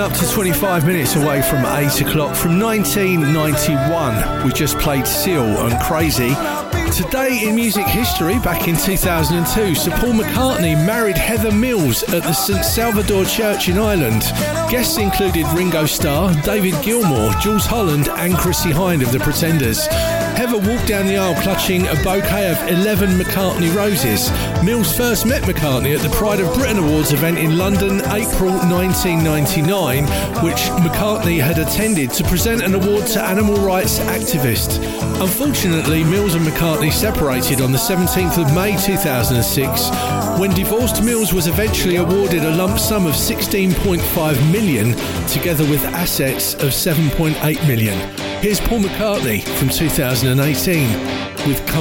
up to 25 minutes away from 8 o'clock. From 1991, we just played Seal and Crazy. Today in music history, back in 2002, Sir Paul McCartney married Heather Mills at the St Salvador Church in Ireland. Guests included Ringo Starr, David Gilmour, Jules Holland and Chrissie Hynde of The Pretenders. Heather walked down the aisle clutching a bouquet of 11 McCartney roses. Mills first met McCartney at the Pride of Britain Awards event in London, April 1999, which McCartney had attended to present an award to animal rights activists. Unfortunately, Mills and McCartney separated on the 17th of May 2006. When divorced, Mills was eventually awarded a lump sum of $16.5 million, together with assets of $7.8 million. Here's Paul McCartney from 2018 with